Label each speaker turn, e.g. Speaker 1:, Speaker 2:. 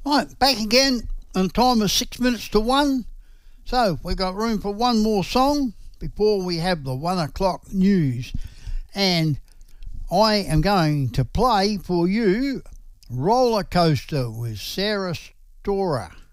Speaker 1: Right, back again, and time is 6 minutes to 1. So we've got room for one more song before we have the 1 o'clock news. And I am going to play for you Roller Coaster with Sarah Storer.